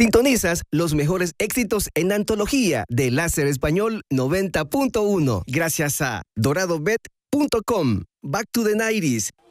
Sintonizas los mejores éxitos en antología de Láser Español 90.1 gracias a doradobet.com. Back to the 90s